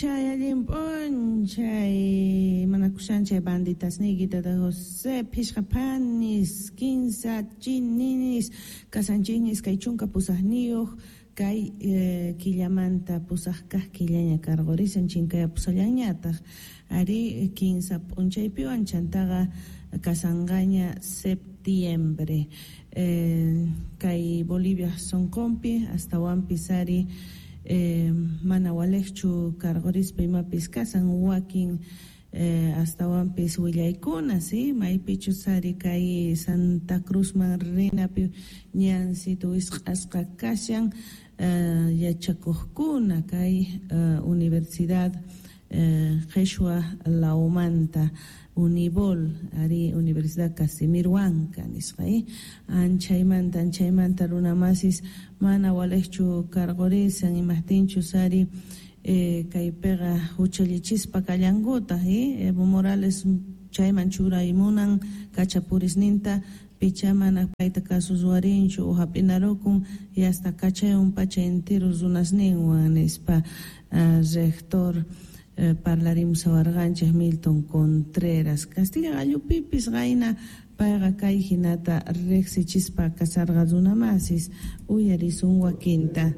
Punchay, Manakushanchay, banditas, Nigita de José, Pishkapanis, Kinsa, Chininis, Casanchinis, Kaichunka, Pusajnioj, Kai Killamanta, Pusajkas, Killaña, Cargorizan, Chinkaya, Pusallañata, Ari, Kinsa, Punchay, Pion, Chantaga, Casangaña, septiembre. Kai Bolivia son compi, hasta Juan Pisari. Manawalechchu Cargoris Pima Piscasan Joaquín hasta Wampis Willaykuna, sí, Maipichu Sari Kai Santa Cruz Marina Nyansi Tuisqasqa kashan yachakuqkuna Kai Universidad Quechua Laumanta Unibol, Ari Universidad Casimiro Huanca, nisqay anchaymanta runa masis mana walechchu Cargorisan imahtinchu sari kaypiqa huchallichispa kallankuta, Evo Morales chayman churaymunan kachapurisninta picha mana payta kasusuarinchu o hap'inarukun y hasta kachayun pacha entero runasninwan nispa rector parlarimos awarganchas Milton Contreras Castilla Gallupipis Gaina Paga Kai Hinata Rexi Chispa Casarga Dunamasis Uyarizungua Quinta.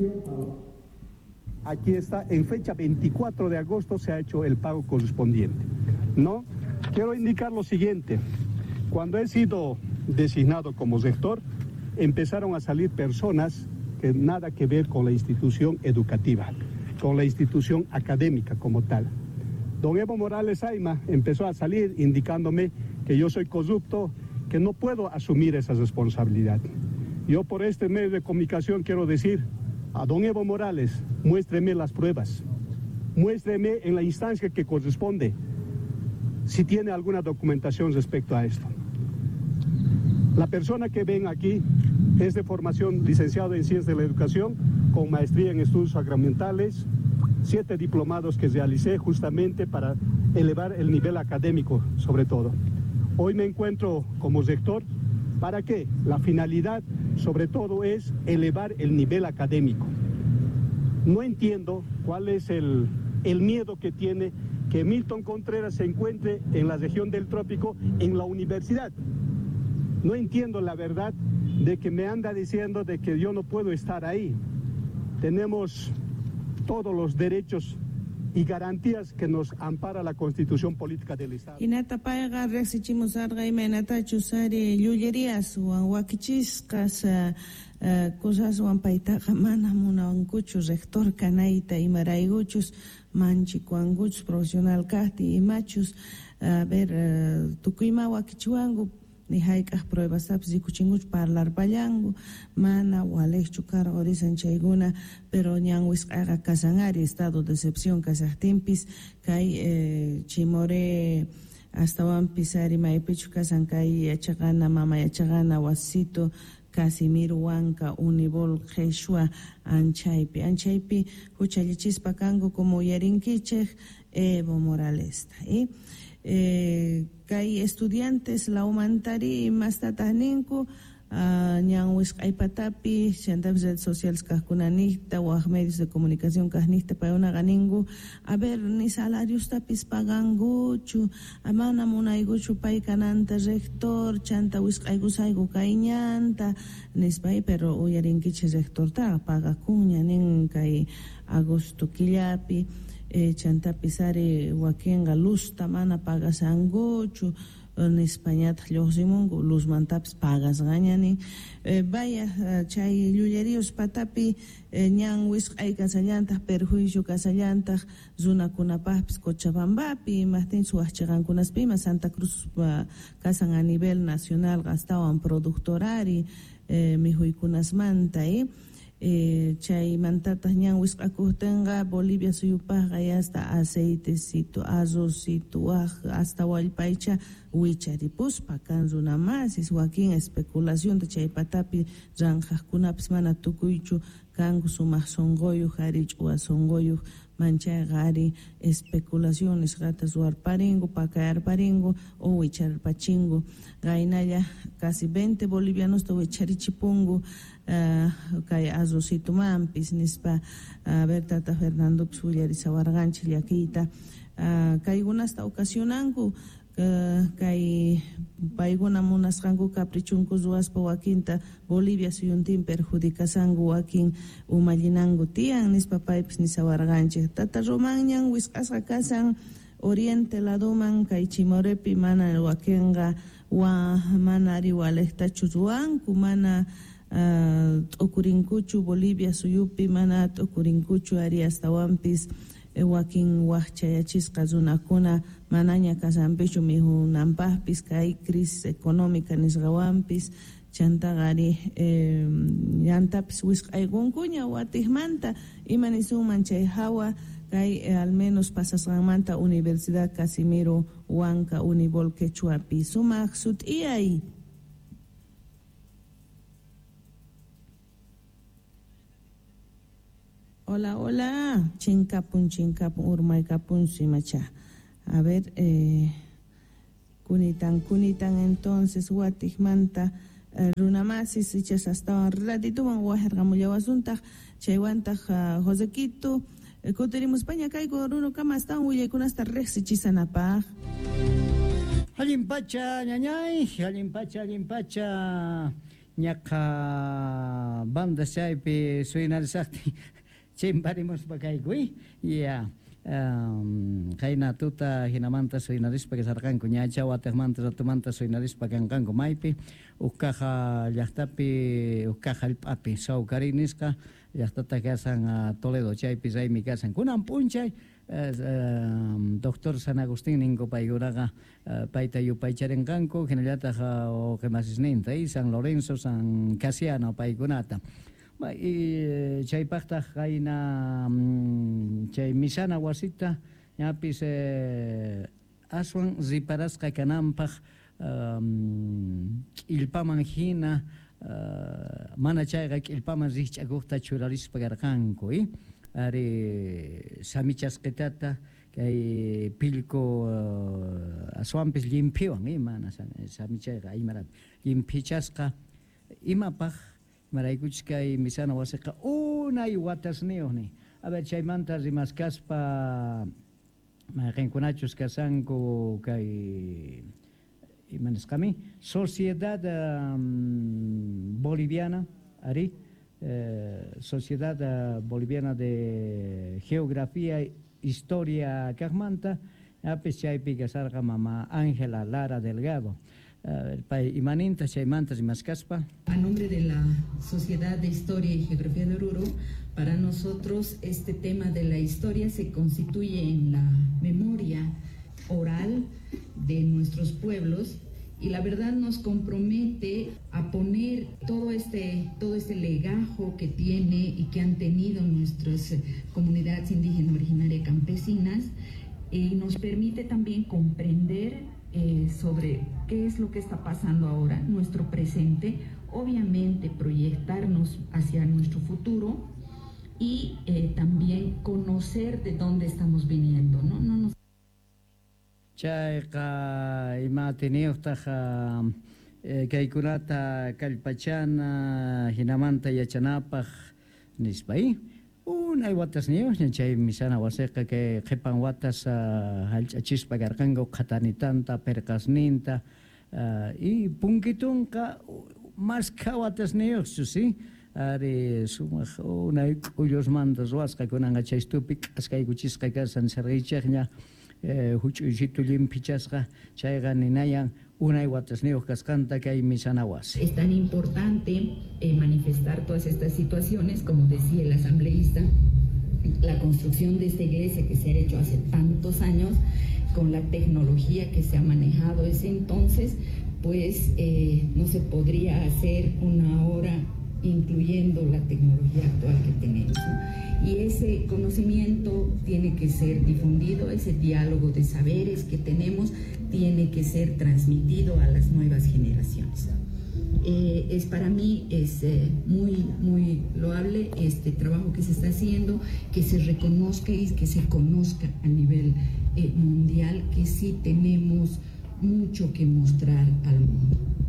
Aquí está, en fecha 24 de agosto se ha hecho el pago correspondiente. No, quiero indicar lo siguiente. Cuando he sido designado como rector, empezaron a salir personas que nada que ver con la institución educativa, con la institución académica como tal. Don Evo Morales Ayma empezó a salir indicándome que yo soy corrupto, que no puedo asumir esa responsabilidad. Yo por este medio de comunicación quiero decir a don Evo Morales, muéstreme las pruebas, muéstreme en la instancia que corresponde si tiene alguna documentación respecto a esto. La persona que ven aquí es de formación licenciado en Ciencias de la Educación, con maestría en Estudios Agroambientales, 7 diplomados que realicé justamente para elevar el nivel académico sobre todo. Hoy me encuentro como rector. ¿Para qué? La finalidad sobre todo es elevar el nivel académico. No entiendo cuál es el miedo que tiene que Milton Contreras se encuentre en la región del Trópico en la universidad. No entiendo la verdad de que me anda diciendo de que yo no puedo estar ahí. Tenemos todos los derechos y garantías que nos ampara la Constitución Política del Estado. Inata paiga rexichimos arga y menata chusari llullerías wan wakichiskas cosas wan paitaqa mana munawankuchus rector kanaita imaraykuchus manchikuankuchus profesional kaqti imachus a ver tukuyma wakichiwanku ni hayk'aq pruebasapas rikuchinkuchu parlar pallanku mana walejchu Cargorisan chaykuna pero ñan wisq'ayqa kasanari estado de excepción kasaqtinpis kay Chimore astawanpis ari maypichu kasan kay yachaqana mama yachaqana wasito Casimiro Huanca Unibol Quechua anchaypi huchallichispa kanku como yarinkichej Evo Morales Kay estudiantes la humantari mastataninku ñan wisq'aypatapi chantapis redes sociales kajkunanijta o medios de comunicación kajnijta payunaqa ninku a ver ni salariostapis pagankuchu mana munaykuchu pay kananta rector chanta wisq'aykusayku kayñanta nispay pero uyarinkichis rectortaqa pagakunña nin kay agosto killapi chantapisari wakinga luzta mana pagasankuchu en Españata lluqsimunku luzmantapis pagasqañani vaya chay llulleríos patapi ñan wisq'ay kasallantaq perjuicio kasallantaq runakunapaqpis Cochabambapi imahtin suwaqchiqankunaspima Santa Cruz kasan a nivel nacional astawan productorari mijuykunasmanta chay mantatas ñan wisq'akuqtinqa Bolivia suyupaqqa hasta aceitecito, arrocito, hasta wallpaycha wicharipuspa kan runamasis wakin especulación de chay patapi ranqaqkunapis mana tukuychu kanku sumaq sonqoyuq ari ch'uwa sonqoyuq manchayqa ari especulaciones ratas warparingu pakayarparingu o wicharpachingu qaynalla casi 20 bolivianos to wicharichipungu kay Azucitumanpis nispa Bertata Fernando Psullarisawarganchik llakiyta kaykunasta ocasionanku kay paykuna munasqanku caprichunku ruwaspa wakinta Bolivia suyuntin perjudicasanku wakin umallinanku tiyan nispa paypis nisawarganchik tata romanñan wisq'asqa kasan oriente ladoman kay Chimorepi mana wakinqa mana ari walejtachu ruwanku mana t'ukurinkuchu Bolivia suyupi mana t'ukurinkuchu ari astawanpis wakin waqchayachisqa runakuna manaña kasanpichu mijunanpaqpis kay crisis económica nisqawanpis chantaqari llantapis wisq'aykunkuña watijmanta imanisunman chay hawa kay al menos pasasqanmanta Universidad Casimiro Huanca Unibol Quechuapi sumaq sut'iyay. Hola, chinkapun urmaykapun simacha. A ver, kunitan entonces watijmanta runamasis ichas hasta ratituman wajergamullawasuntaj chaywantaq Josequito Coterimos España kayku runo kama astawan willaykunasta riqsichisanapak. Allimpacha ñañay, allimpacha ñaqa banda chaypi suinarisaqti chimparemos pakaykuy ya qayna tuta hinamanta suinarispa kasarqanku ñacha wataqmanta ratumanta suinarispa kanqanku maypi uqaqa llaqtapi uqaqa allp'api Saucarinisqa llaqtata kasan Toledo chaypi raymi kasan kunan p'unchay doctor San Agustín ninku paykuraqa payta yupaycharinqanku hinallataq oqimasisninta y San Lorenzo San Casiano paykunata chaypaqtaq qayna chay misana wasita ñapis aswan riparasqa kananpaq q'illpaman hina mana chayqa q'illpaman riqch'akuqta churarispa karqanku ari samichasqitata kay pillku aswanpis limpiwan mana samichayqa imarata limpichasqa imapaq maraykuchis kay misana wasiqa unay watasniyuqni a ver chaymanta rimaskaspa mayqinkunachus kasanku kay imanisqami Sociedad Boliviana ari Sociedad Boliviana de Geografía Historia kaqmanta apis chaypi kasarqa mama Ángela Lara Delgado imaninta chaymanta rimaskaspa. A nombre de la Sociedad de Historia y Geografía de Oruro, para nosotros este tema de la historia se constituye en la memoria oral de nuestros pueblos y la verdad nos compromete a poner todo este legajo que tiene y que han tenido nuestras comunidades indígenas originarias campesinas y nos permite también comprender sobre qué es lo que está pasando ahora, nuestro presente, obviamente proyectarnos hacia nuestro futuro y también conocer de dónde estamos viniendo, ¿no? Chayqa imatiniuqtaqa kaykunata kallpachana hinamanta yachanapaq nispay unay watasniyuq chay misana wasiqa kay qhipan watas hallch'achispa karqanku qatanitanta perqasninta y punkitunqa masqa watasniyuqchu si ari sumaq unay k'ullosmanta ruwasqa kunanqa chaystupi k'askaykuchisqa kasan sargiychaqña huch'uysitu limpichasqa chayqa ninayan unay watasniyuq kasqanta kay misana wasi. Es tan importante manifestar todas estas situaciones, como decía el asambleísta, la construcción de esta iglesia que se ha hecho hace tantos años, con la tecnología que se ha manejado ese entonces, pues no se podría hacer una obra incluyendo la tecnología actual que tenemos, ¿no? Y ese conocimiento tiene que ser difundido, ese diálogo de saberes que tenemos tiene que ser transmitido a las nuevas generaciones. Para mí es muy loable este trabajo que se está haciendo, que se reconozca y que se conozca a nivel mundial que sí tenemos mucho que mostrar al mundo.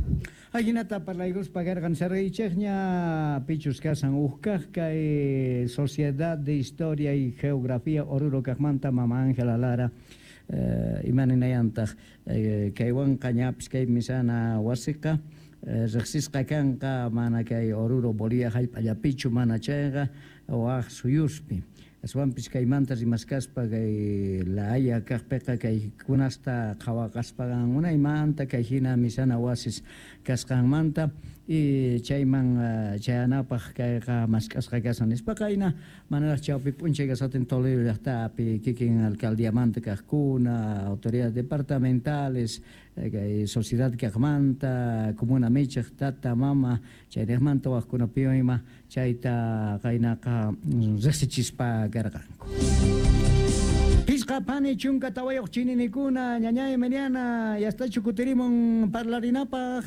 Aginata parlaigos pagargan sarreichegña pichus casan ujkajka Sociedad de Historia y Geografía Oruro Kajmanta Mama Ángela Lara imaninayantaq kaywan qañapis kay misana wasiqa riqsisqa kanqa mana kay Oruro Bolivia hallp'allapichu mana chayqa waq suyuspi aswanpis kaymantas rimasqaspa kay La Haya kaqpiqa kay kunasta qhawaqaspaqa unaymanta kay hina misana wasis kasqanmanta y chayman chayanapaq kayqa masqasqa kasan nispaqa hina manaraq chawpi p'unchayqa Soten Toledo llaqtapi kikin alcaldiamanta kaqkuna autoridades departamentales kay sociedad kaqmanta comuna michaq tata mama chaynaqmanta waqkunapiwan ima chayta qaynaqa riqsichispa karqanku. Pisqa pani chunka tawayuq chininikuna ñañay mañana yastachu kutirimun parlarinapaq.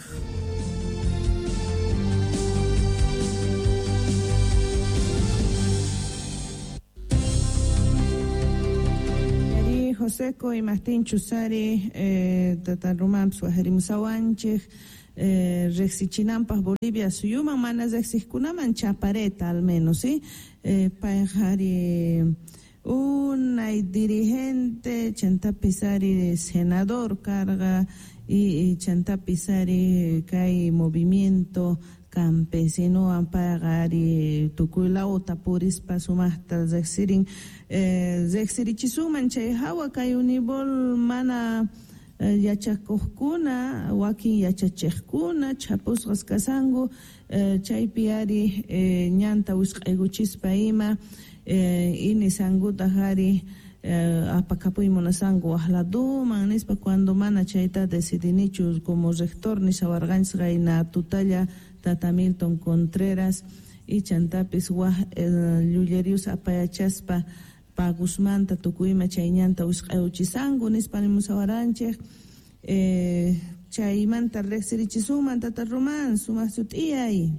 Joseco y Martín Chusari, Tatarumam, Suajerimusawanchik, Rexichinampas, Bolivia, Suyuma, Manas Rexicunam, Chapareta al menos, ¿sí? Pajari, una dirigente, Chantapisari, senador, carga, y Chantapisari, Kai Movimiento Campesino Ampagari Tukuilao Tapurispa Sumasta Zexirin Zexirichisuman Chay Hawa Kai Unibol Mana Yachakohkuna Waki Yachachekuna Chapus Raskasango Chay Piari Nyanta Uskayguchispa Ima Ini Sanguta Hari Apacapuy Monasango Ahladu Manispa cuando Mana Chaita decidinichus como rector ni Sabargans Reina Tutalla Tata Milton Contreras y Chantapis Llulerius Apayachaspa Pa Guzmán Tatucuima Chayñanta Usqayuchisangu Nispanimusawaranchej Chaymanta Rexirichisuman Tata Román Sumasutiyay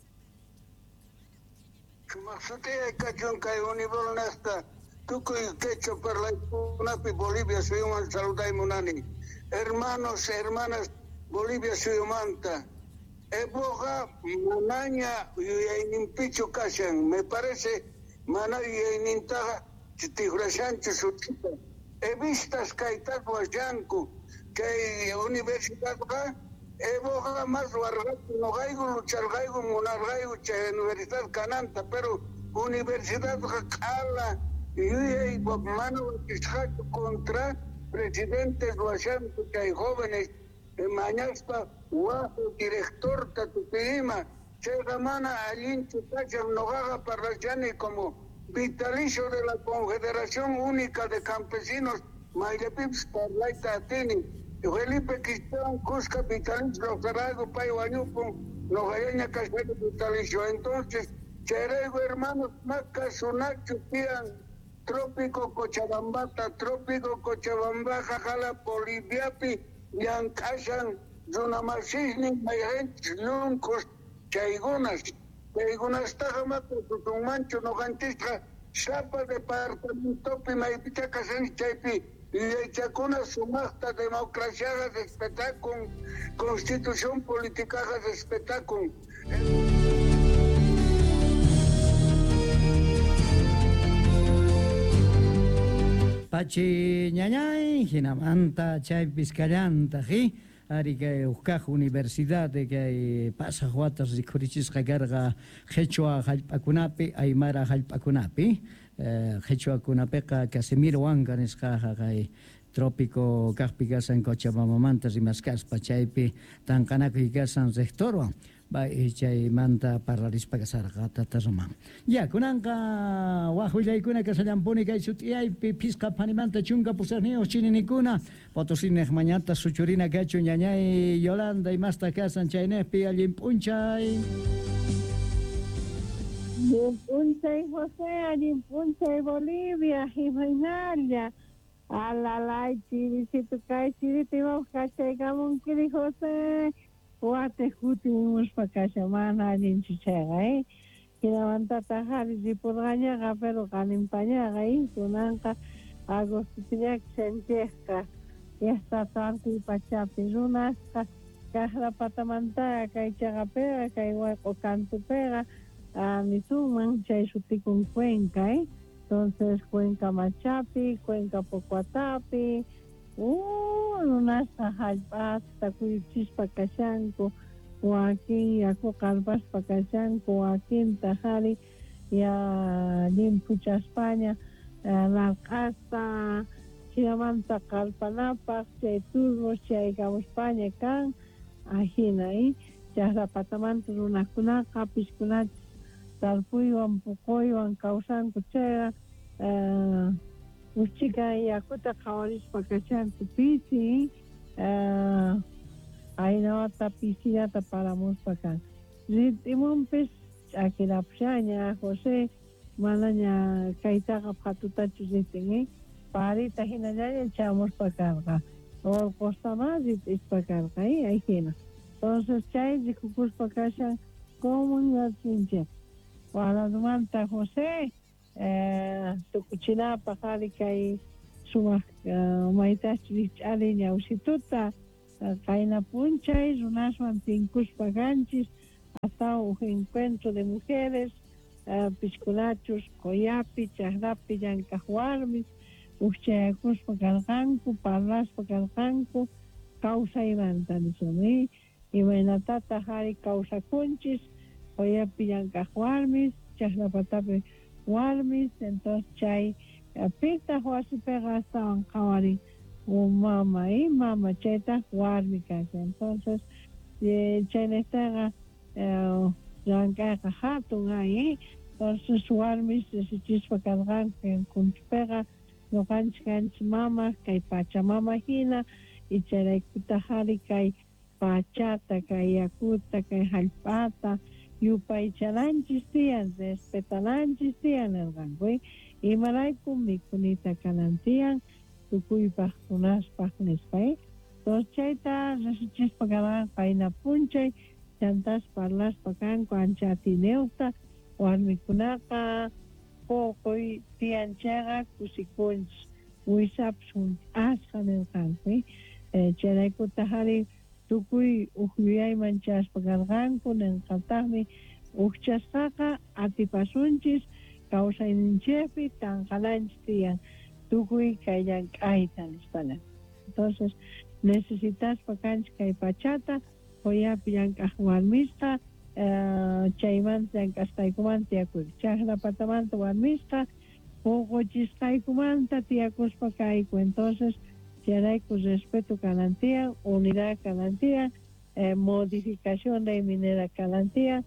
Sumasutiyay Kachunkai Unibolnasta Tukuy Quecho Parlaikunapi Bolivia Suyuman Saluday Munani Hermanos, hermanas Bolivia Suyumanta Epoja manaña yuyaynimpichu kashan, me parece mana yuyaynintaqa chitigrashanchu sutita. Evistas kaytaqa washanku, kay universidadqa epoja mas warqaku noqayku lucharqayku munarqayku chay universidad kananta, pero universidadqa q'ala yuyay mana wakisqachu contra presidentes washanku kay jóvenes mañaspa Guapo director Tatupirima, Chegamana Alinchu Tacham Nogaga Parlachani como vitalicio de la Confederación Única de Campesinos Maylepips Parlaita Atini, Felipe Cristán Cusca vitalicio Zarago Payuanyupo, Nogayaña Casero vitalicio. Entonces, Cherego hermanos Maca Sunachu Pian, Trópico Cochabambata, Trópico Cochabamba, Jala Boliviapi, Yankashan, Zunamasisni, Mayhens, Luncos, Chaygunas, Tajamato, Tutumancho, Nogantistra, Chapa Departamento, Maipichacasen, Chaypi, y Chacuna Sumasta, Democracia de Espectáculo, Constitución Política de Espectáculo. Pachi ñañay, hinamanta, chay Vizcayanta, ari kay Uskaj Universidad kay pasa huatas rikurichis qagarqa Quechua hallp'akunapi Aymara hallp'akunapi Quechuakunapiqa Casimiro Wanga nisqaqa kay trópico kaqpi kasan Cochabamamanta rimasqaspa chaypi tanqanakuy kasan rectorwan chaymanta parlarispa kasarqa Tatarumán. Ya kunanqa wajullaykuna kasallampuni kay sut'iyaypi pisqa panimanta chunka pusaqniyoq chininikuna Potosinej mañata suchurina kachu ñañay Yolanda imasta kasan chaynejpi allin p'unchay. Allin José, allin p'unchay Bolivia, Himaynalla. Alalay chirisitu kay chiritimos kachaykamunkiri José. Guate jutimos pa Cachamana allin chichagay. Kinamantata hari ripurgañaqa pero kanimpañaqa kunanqa agostitiñak senchejqa yasta tarpuy pachapi runasqa Kahra patamanta kay chagapega kay hueco cantupega ni suman chay sutikun Cuenca, entonces Cuenca Machapi, Cuenca Pocuatapi, unas jalpas takuychispa kashanku Joaquín yaku kalpas pakashanku Joaquín tajari ya limpucha España la casa Chiramanta kalpanapak chay turbos chay gamo España kan ajina chahra patamantu runakunaka piskunach talpuywan puquywan kawsanku chayqa uchika yakuta qhawarispa kashanku pisi aynawata pisillata paramuspa kan rit'imunpis ch'akirapushaña José manaña kaytaqa phatutachu ritin parita hinallaña chamuspa karqa Orqostamá rit'ispa karqa ayhina entonces chay rikukuspa kashan comunidad sinche Guadalumanta José tukuchinapa qhari kay sumaq maytachu ch'ali ñawsituta qayna punchay runaswan tinkuspa kanchis hasta un encuentro de mujeres piskunachus qoyapi chaqrapi llank'aq warmis uchyakuspa karqanku parlaspa karqanku kawsaymanta nisuni imaynatata qhari kawsakunchis qoyapi llank'aq warmis chaqrapatapi warmis entonces chay pita wasipiqa astawan qhawarin mama chayta warmi kasha entonces chaynaytaqa llank'ayqa hatun entonces warmis desichispa karqanku kunchpiqa ñuqanchik kanchis mama kay pachamama hina y chayraykuta qhari kay pachata kay yakuta kay hallp'ata yupaychalanchis tiyan respetalanchis tiyan nirqanku imarayku mikunita kanan tukuypaq kunaspaq nispa entonces chayta risichispa karqan qayna punchay chantas parlaspa kanku ancha atineuta warmikunaqa poqoy tiyanchaqa kusikunchis wisapis asqa nirqanku chayraykuta qhari tukuy uqlluyayman chaspa karqanku ninqataqmi uqchasqaqa atipasunchis kawsayninchikpi tanqalanchis tiyan tukuy kay llank'ayta nispana entonces necesitaspa kanchis kay pachata qoyapi llank'aq warmisqa chaymanta llank'asqaykumanta tiyakuyku chaqra patamanta warmisqa puquchisqaykumanta tiyakuspa kayku entonces chayrayku respeto kanantiyan unidad kanantiyan modificación de minera kanantiyan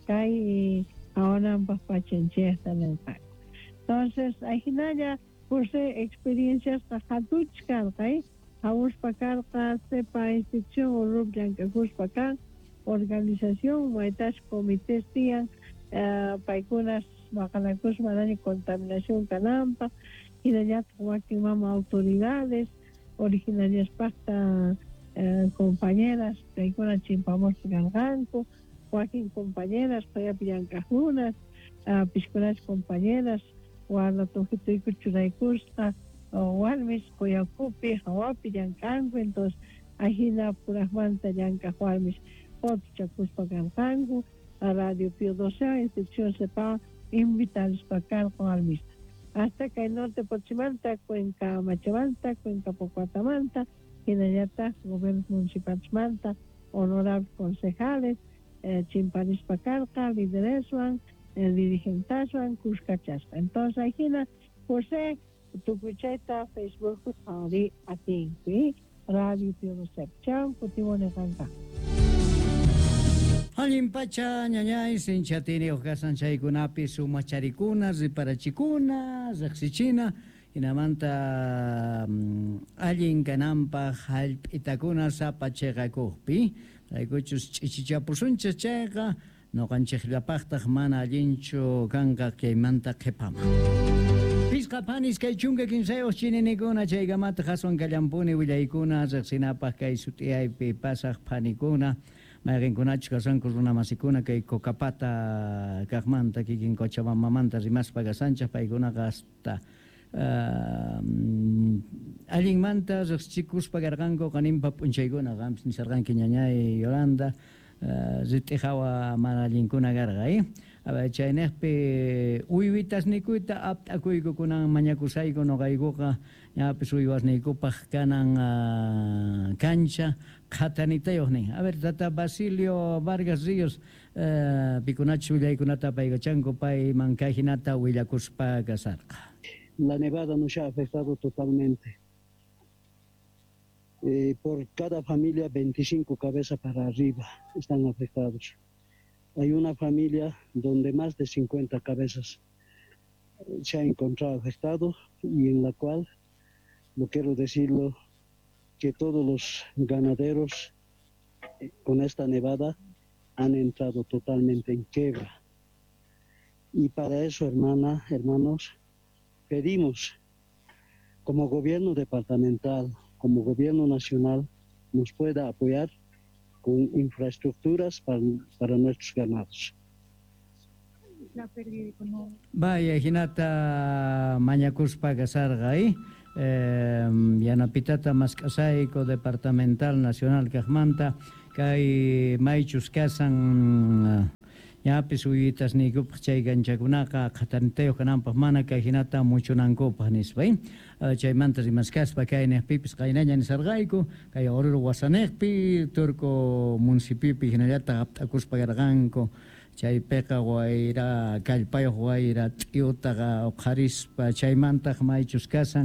kay awananpaq pachanchiyaqta nirqanku entonces ayhinalla José experiencias hatuchis karqa hawuspa karqa sepa institución urup llank'akuspa kan organización maytash comités tiyan paykunas maqanakuspa manaña contaminación kananpaq hinallataq wakin mama autoridades originariaspaqta compañeras paykuna chimpamuspa karqanku wakin compañeras payapi llank'aqkunas piskunas compañeras warlatujituyku churaykusqa warmis Coyacupi hawapi llank'anku entonces ahina puraqmanta llank'aq warmis fotochakuspa karqanku Radio Pío XII institución sepa invitarispa karqa warmista hasta kay norte Pochimanta Cuenca Machamanta Cuenca Pocuatamanta hinallataq gobierno municipalmanta honorables concejales chimparispa karqa lidereswan dirigentaswan kuskachasqa entonces ayhina José tukuchayta Facebook qhari atinki Radio Pío XII chao kutimunqa Allin pacha ñañay sinchatini uqasan chaykunapi sumacharikuna riparachikuna riqsichina hinamanta allin kananpaq hallp'itakuna sapachiqakuqpi raykuchus ch'ichichapusunchis chayqa noqanchikllapaqtaq mana allinchu kanqa kaymanta qhipama pisqapanis kay chunka kinsayuq chininikuna chaykamata qaswan kallampuni willaykuna riqsinapaq kay sut'iyaypi pasaq phanikuna mayqinkunachus kasanku runamasikuna kay Cocapata kaqmanta kikin Cochabamamanta rimaspa kasanchaq paykunaqa hasta Alguien manta, los chicos pagargango, canimpa punchaigona, gams, ni sarganque ñañay, Yolanda, zitejawa manalincuna garga, A ver, chainespe, uivitas nikuita, aptakuigo kunan mañakusaigo no gaigoka, ya pues uivas nikupaj kanan cancha, katanitayosni. A ver, tata Basilio Vargas Ríos, picunachu villaykunata paigachanco pay mancajinata huillakuspa gasarqa. La nevada nos ha afectado totalmente. Por cada familia 25 cabezas para arriba están afectados. Hay una familia donde más de 50 cabezas se ha encontrado afectado y en la cual, no quiero decirlo, que todos los ganaderos con esta nevada han entrado totalmente en quiebra. Y para eso, hermanos, pedimos como gobierno departamental, como gobierno nacional, nos pueda apoyar con infraestructuras para nuestros ganados. Vaya, Hinata Mañacuspa Gasargay, Yanapitata Mascasaico Departamental Nacional Cajmanta, Kai Maichus Casan, Yapis Uyitas Nigup Chay Ganchagunaka, Catanteo Canampa Mana, Hinata Muchunanco Panisbay, Chaymantas y Mascaspa, Kaine Pipis, Kainayan Sargaico, Kay Oro Wasanekpi, Turco Municipipi, Generata Acuspa Garganco, Chaypeca Guaira, Calpayo Guaira, Tiutaga, Ocarispa, Chaymanta, Maichus Casan,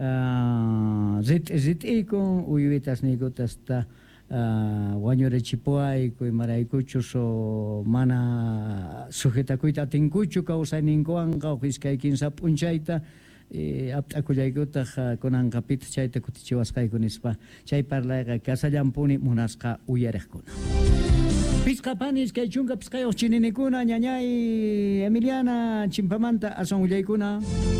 Zit Iko, Uyitas Nigutasta. Guañore Chipuaico y Maraicuchos mana sujetacuita tincuchu causa ninguanga o quiscaikin sapunchaita aptacuyaiguta con ancapit chaita cutichihuascai con ispa chay parla casa llampuni munasca uyarejcuna. Piscapanis que chunga piscayo chininicuna ñañay Emiliana Chimpamanta ason uyaikuna.